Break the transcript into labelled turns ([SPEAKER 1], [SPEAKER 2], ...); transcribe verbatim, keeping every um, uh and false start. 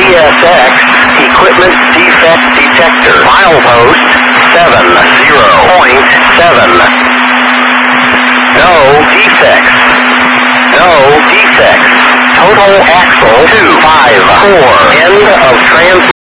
[SPEAKER 1] S X, equipment defect detector. Milepost seven zero point seven. No defects. No defects. Total axle two five four. End of trans.